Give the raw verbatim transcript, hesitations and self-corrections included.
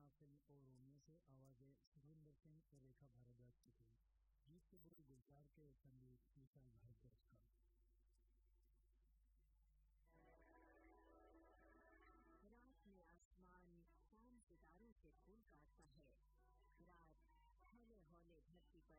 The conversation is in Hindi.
फिल्म और रोमियो से आवाजें सुरेंद्र सिंह और रेखा भारद्वाज की थी। गीत के बोल गुलजार के संगीत विशाल भारद्वाज का। रात में आसमान चांद सितारों से फूल काटता है। रात हौले हौले धरती पर